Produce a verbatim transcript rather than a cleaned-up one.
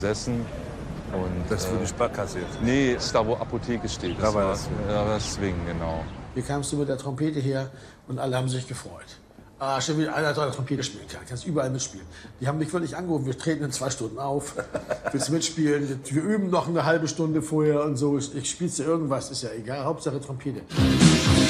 gesessen. Und, das äh, für die Sparkasse jetzt? Nee, ist da, wo Apotheke steht. Da war das. Da war das Swing, genau. Hier kamst du mit der Trompete her und alle haben sich gefreut. Ah, schon wieder einer, der Trompete spielen kann. Kannst überall mitspielen. Die haben mich wirklich angerufen. Wir treten in zwei Stunden auf. Willst du mitspielen? Wir üben noch eine halbe Stunde vorher und so. Ich, ich spielst du irgendwas, ist ja egal. Hauptsache Trompete.